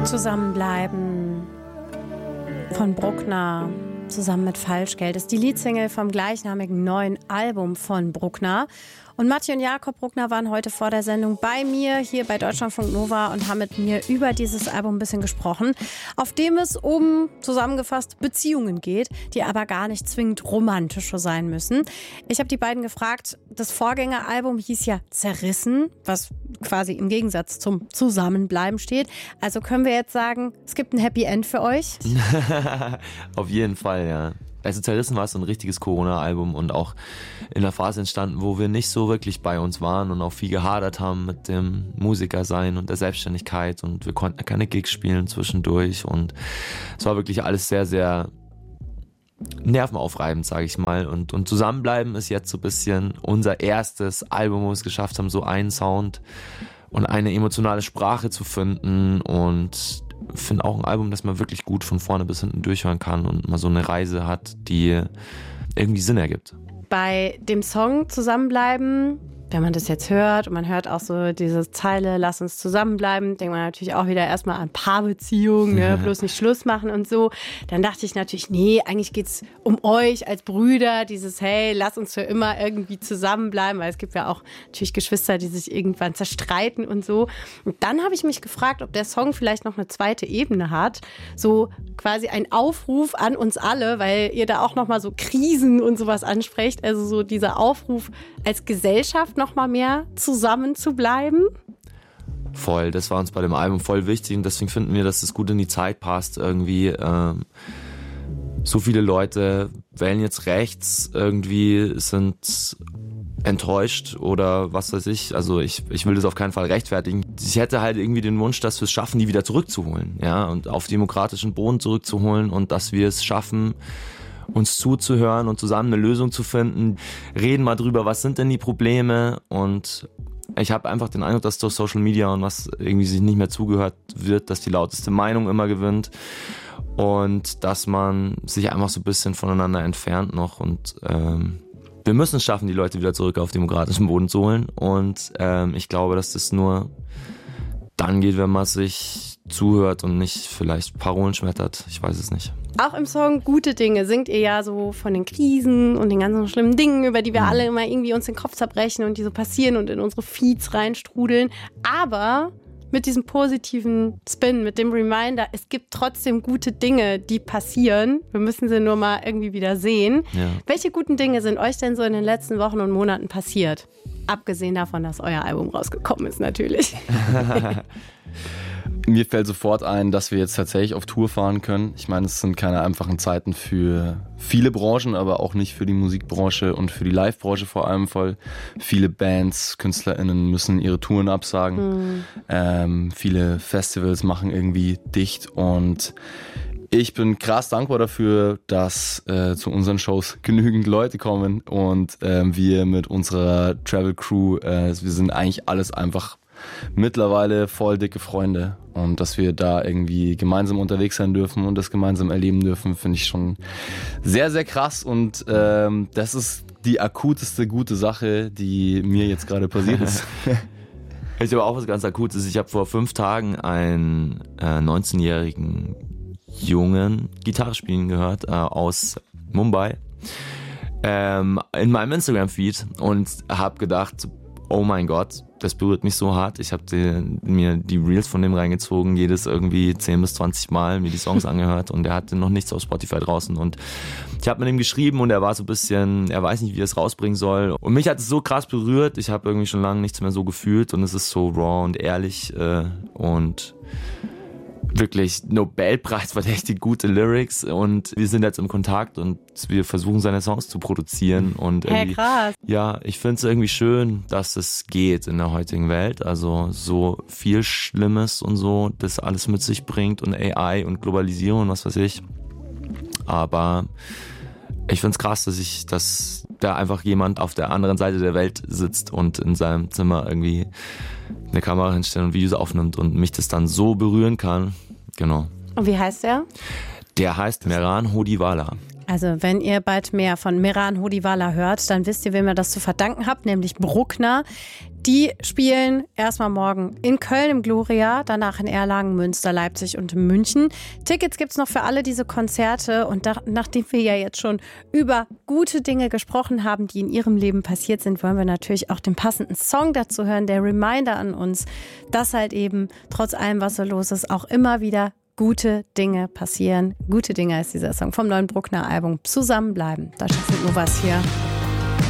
Zusammenbleiben von Bruckner zusammen mit Falschgeld ist die Leadsingle vom gleichnamigen neuen Album von Bruckner. Und Matti und Jakob Bruckner waren heute vor der Sendung bei mir hier bei Deutschlandfunk Nova und haben mit mir über dieses Album ein bisschen gesprochen, auf dem es um, zusammengefasst, Beziehungen geht, die aber gar nicht zwingend romantische sein müssen. Ich habe die beiden gefragt, das Vorgängeralbum hieß ja Zerrissen, was quasi im Gegensatz zum Zusammenbleiben steht. Also können wir jetzt sagen, es gibt ein Happy End für euch? Auf jeden Fall, ja. Also Zerrissen war so ein richtiges Corona-Album und auch in der Phase entstanden, wo wir nicht so wirklich bei uns waren und auch viel gehadert haben mit dem Musikersein und der Selbstständigkeit und wir konnten keine Gigs spielen zwischendurch und es war wirklich alles sehr, sehr nervenaufreibend, sage ich mal. Und Zusammenbleiben ist jetzt so ein bisschen unser erstes Album, wo wir es geschafft haben, so einen Sound und eine emotionale Sprache zu finden und finde auch ein Album, das man wirklich gut von vorne bis hinten durchhören kann und mal so eine Reise hat, die irgendwie Sinn ergibt. Bei dem Song Zusammenbleiben, wenn man das jetzt hört und man hört auch so diese Zeile, lass uns zusammenbleiben, denkt man natürlich auch wieder erstmal an Paarbeziehungen, ne? Bloß nicht Schluss machen und so. Dann dachte ich natürlich, nee, eigentlich geht's um euch als Brüder, dieses hey, lass uns für immer irgendwie zusammenbleiben, weil es gibt ja auch natürlich Geschwister, die sich irgendwann zerstreiten und so. Und dann habe ich mich gefragt, ob der Song vielleicht noch eine zweite Ebene hat, so quasi ein Aufruf an uns alle, weil ihr da auch nochmal so Krisen und sowas ansprecht, also so dieser Aufruf als Gesellschaft noch mal mehr zusammen zu bleiben? Voll, das war uns bei dem Album voll wichtig und deswegen finden wir, dass es gut in die Zeit passt. Irgendwie so viele Leute wählen jetzt rechts, irgendwie sind enttäuscht oder was weiß ich. Also ich will das auf keinen Fall rechtfertigen. Ich hätte halt irgendwie den Wunsch, dass wir es schaffen, die wieder zurückzuholen, ja, und auf demokratischen Boden zurückzuholen und dass wir es schaffen, uns zuzuhören und zusammen eine Lösung zu finden. Reden mal drüber, was sind denn die Probleme? Und ich habe einfach den Eindruck, dass durch Social Media und was irgendwie sich nicht mehr zugehört wird, dass die lauteste Meinung immer gewinnt und dass man sich einfach so ein bisschen voneinander entfernt noch und wir müssen es schaffen, die Leute wieder zurück auf demokratischen Boden zu holen und ich glaube, dass das nur dann geht, wenn man sich zuhört und nicht vielleicht Parolen schmettert. Ich weiß es nicht. Auch im Song Gute Dinge singt ihr ja so von den Krisen und den ganzen schlimmen Dingen, über die wir alle immer irgendwie uns den Kopf zerbrechen und die so passieren und in unsere Feeds reinstrudeln. Aber mit diesem positiven Spin, mit dem Reminder, es gibt trotzdem gute Dinge, die passieren. Wir müssen sie nur mal irgendwie wieder sehen. Ja. Welche guten Dinge sind euch denn so in den letzten Wochen und Monaten passiert? Abgesehen davon, dass euer Album rausgekommen ist, natürlich. Mir fällt sofort ein, dass wir jetzt tatsächlich auf Tour fahren können. Ich meine, es sind keine einfachen Zeiten für viele Branchen, aber auch nicht für die Musikbranche und für die Live-Branche vor allem, weil viele Bands, KünstlerInnen müssen ihre Touren absagen. Viele Festivals machen irgendwie dicht und ich bin krass dankbar dafür, dass zu unseren Shows genügend Leute kommen und wir mit unserer Travel Crew, wir sind eigentlich alles einfach mittlerweile voll dicke Freunde und dass wir da irgendwie gemeinsam unterwegs sein dürfen und das gemeinsam erleben dürfen, finde ich schon sehr, sehr krass und das ist die akuteste gute Sache, die mir jetzt gerade passiert ist. Ich habe auch was ganz Akutes. Ich habe vor 5 Tagen einen 19-jährigen Jungen Gitarre spielen gehört aus Mumbai in meinem Instagram-Feed und habe gedacht, oh mein Gott, das berührt mich so hart. Ich habe mir die Reels von dem reingezogen, jedes irgendwie 10 bis 20 Mal mir die Songs angehört und er hatte noch nichts auf Spotify draußen und ich habe mit ihm geschrieben und er war so ein bisschen, er weiß nicht, wie er es rausbringen soll und mich hat es so krass berührt, ich habe irgendwie schon lange nichts mehr so gefühlt und es ist so raw und ehrlich und wirklich Nobelpreis-verdächtig gute Lyrics und wir sind jetzt im Kontakt und wir versuchen seine Songs zu produzieren und irgendwie, krass. Ja, ich finde es irgendwie schön, dass es geht in der heutigen Welt, also so viel Schlimmes und so, das alles mit sich bringt und AI und Globalisierung und was weiß ich, aber ich finde es krass, dass da einfach jemand auf der anderen Seite der Welt sitzt und in seinem Zimmer irgendwie eine Kamera hinstellt und Videos aufnimmt und mich das dann so berühren kann. Genau. Und wie heißt der? Der heißt Mehran Hodiwala. Also wenn ihr bald mehr von Mehran Hodiwala hört, dann wisst ihr, wem ihr das zu verdanken habt, nämlich Bruckner. Die spielen erstmal morgen in Köln im Gloria, danach in Erlangen, Münster, Leipzig und München. Tickets gibt's noch für alle diese Konzerte und nachdem wir ja jetzt schon über gute Dinge gesprochen haben, die in ihrem Leben passiert sind, wollen wir natürlich auch den passenden Song dazu hören, der Reminder an uns, dass halt eben trotz allem, was so los ist, auch immer wieder gute Dinge passieren. Gute Dinge ist dieser Song vom neuen Bruckner-Album Zusammenbleiben. Da steht nur was hier.